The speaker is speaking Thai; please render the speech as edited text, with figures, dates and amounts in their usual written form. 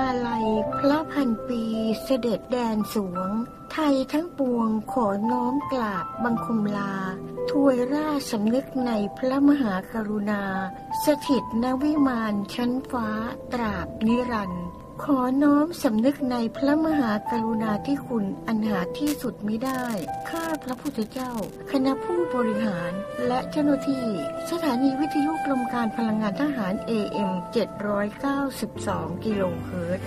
อาลัยพระพันปีเสด็จแดนสวงไทยทั้งปวงขอน้อมกราบบังคมลาถวยราชสำนึกในพระมหากรุณาสถิตณวิมานชั้นฟ้าตราบนิรันดร์ขอน้อมสำนึกในพระมหากรุณาธิคุณอันหาที่สุดมิได้ข้าพระพุทธเจ้าคณะผู้บริหารและเจ้าหน้าที่สถานีวิทยุกรมการพลังงานทหาร AM 792 กิโลเฮิรตซ์